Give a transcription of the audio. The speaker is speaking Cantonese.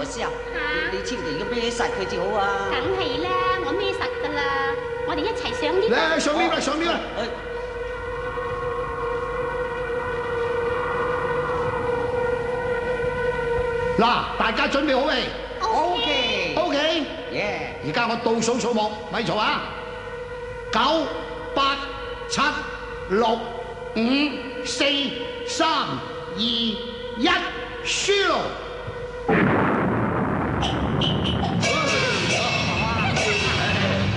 時候，你千祈要孭實佢至好啊！ 梗係啦，我孭實㗎啦，我哋一齊上啲。 嚟上邊啦，上邊啦！嗱，大家準備好未 ？OK，而家我倒數數目，咪嘈啊！9、8、7、6、5、4、3、2、1，輸咯！